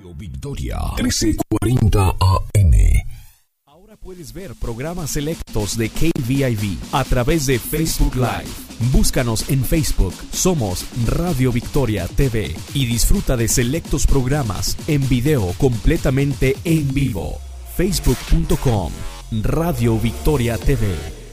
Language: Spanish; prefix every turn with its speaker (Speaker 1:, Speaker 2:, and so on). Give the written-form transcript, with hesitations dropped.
Speaker 1: Victoria 1340 AM.
Speaker 2: Ahora puedes ver programas selectos de KVIV a través de Facebook Live. Búscanos en Facebook, somos Radio Victoria TV y disfruta de selectos programas en video completamente en vivo. Facebook.com Radio Victoria TV.